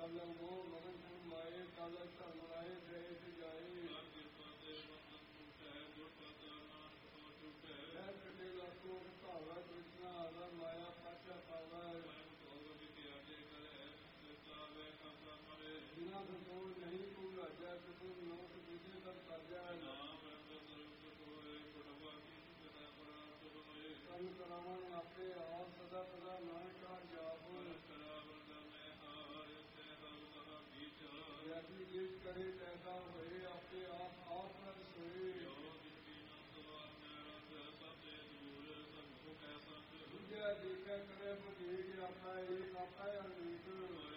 ਕਲ ਮੋਹ ਮਗਨ ਸੰਗ ਮਾਏ ਕਲ ਧਰਮ ਰਾਏ ਦੇ ਜਾਏ ਹੈ ਕਟੇ ਲਾਖੋ ਭਾਵਾ ਕ੍ਰਿਸ਼ਨਾ ਆਦਾ ਮਾਇਆ ਪਾਛਾ ਪਾਵੈ ਜਿਨਾ ਸੰਤੋਖ ਨਹੀਂ ਕੋ ਰਾਜਾ ਤੁਮ ਲੋਕ ਜਿਸੇ ਸਭ ਸਾਜਾ ਕਲ ਕਰਾਵਣ ਆਪੇ ਆਪ ਸਦਾ ਸਦਾ ਨਾਨਕਾਰ ਜਾਪੋ ਜੈਸੀ ਜਿਸ ਕਰੇ ਤੈਸਾ ਹੋਏ ਆਪੇ ਆਪ ਆਪ ਸੋਏ ਦੂਜਾ ਦੇਖਿਆ ਕਰੇ ਬੁਝੇੜ ਆਪਾ ਏਕ ਆਪਾ ਅਨੇਕ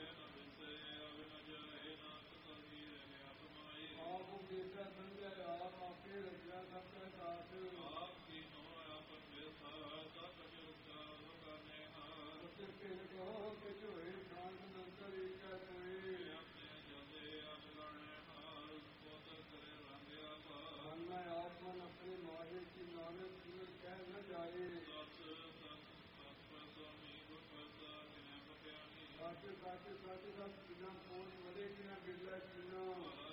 ਆਪ ਦੇਖਿਆ ਸਮਝਿਆ ਆਪ ਆਪੇ ਰਚਿਆ ਸਭ ਕੈ ਸਾਥ ਉਸੇ ਭਿੰਨ ਕਹੋ ਕਿ ਝੋਏ ਸ਼ਾਂਤ ਨੰਤਰ ਈਸ਼ਾ ਕੋਏ ਮਨ ਮੈਂ ਆਤਮਨ ਆਪਣੇ ਮਾਹੇ ਕੀ ਨਾਨਕ ਸਿਮਰ ਕਹਿ ਨ ਜਾਏ ਸਾਚੇ ਸਾਚੇ ਸਾਚੇ ਸਭ ਚੀਜ਼ਾਂ ਕੋਲ ਵੜੇ ਕਿ ਨਾ ਬਿਰਲਾ ਚੀਨਾ